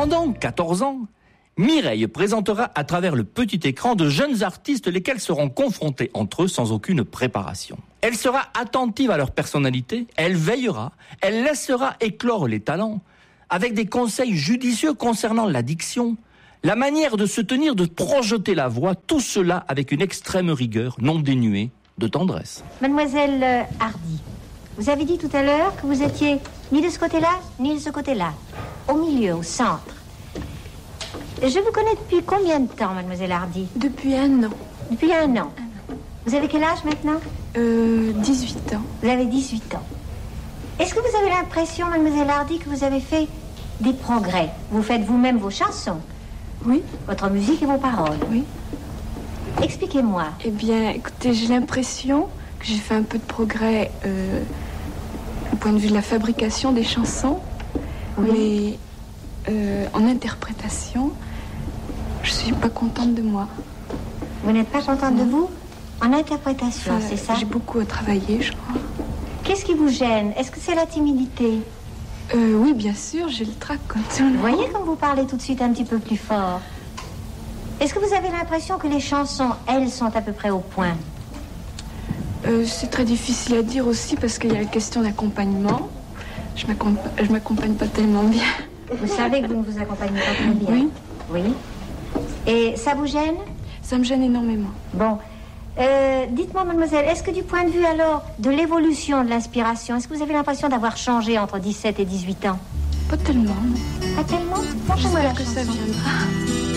Pendant 14 ans, Mireille présentera à travers le petit écran de jeunes artistes lesquels seront confrontés entre eux sans aucune préparation. Elle sera attentive à leur personnalité, elle veillera, elle laissera éclore les talents, avec des conseils judicieux concernant la diction, la manière de se tenir, de projeter la voix, tout cela avec une extrême rigueur non dénuée de tendresse. Mademoiselle Hardy, vous avez dit tout à l'heure que vous étiez ni de ce côté-là, ni de ce côté-là, au milieu, au centre. Je vous connais depuis combien de temps, mademoiselle Hardy? Depuis 1 an. Depuis 1 an. Vous avez quel âge maintenant? 18 ans. Vous avez 18 ans. Est-ce que vous avez l'impression, mademoiselle Hardy, que vous avez fait des progrès? Vous faites vous-même vos chansons? Oui. Votre musique et vos paroles? Oui. Expliquez-moi. Eh bien, écoutez, j'ai l'impression que j'ai fait un peu de progrès au point de vue de la fabrication des chansons. Oui. Mais en interprétation, je suis pas contente de moi. Vous n'êtes pas contente de vous? En interprétation, Enfin, c'est ça? J'ai beaucoup à travailler, je crois. Qu'est-ce qui vous gêne? Est-ce que c'est la timidité? Oui, bien sûr, j'ai le trac comme tout le monde. Vous voyez comme vous parlez tout de suite un petit peu plus fort. Est-ce que vous avez l'impression que les chansons, elles, sont à peu près au point? C'est très difficile à dire aussi parce qu'il y a la question d'accompagnement. Je m'accompagne pas tellement bien. Vous savez que vous ne vous accompagnez pas très bien. Oui. Oui. Et ça vous gêne? Ça me gêne énormément. Bon. Dites-moi, mademoiselle, est-ce que du point de vue alors de l'évolution de l'inspiration, est-ce que vous avez l'impression d'avoir changé entre 17 et 18 ans? Pas tellement. Pas tellement? Montrez-moi la J'espère que ça chanson. viendra.